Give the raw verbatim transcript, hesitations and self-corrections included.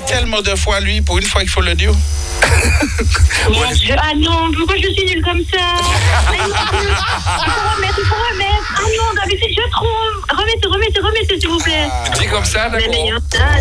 tellement de fois, lui, pour une fois qu'il faut le dire. Mon Dieu, ah non, pourquoi je suis nulle comme ça? Ah non, il faut remettre, il faut remettre. Ah non, d'habitude, je trouve. Remettez, remettez, remettez, s'il vous plaît. Dis comme ça, d'accord. Mais, mais, hein,